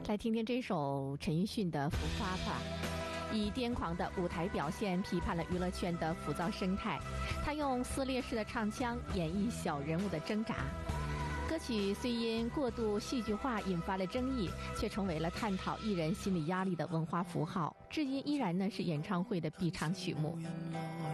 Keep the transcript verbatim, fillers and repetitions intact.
来听听这首陈奕迅的《浮夸吧》，以癫狂的舞台表现批判了娱乐圈的浮躁生态。他用撕裂式的唱腔演绎小人物的挣扎。歌曲虽因过度戏剧化引发了争议，却成为了探讨艺人心理压力的文化符号，至今依然呢是演唱会的必唱曲目。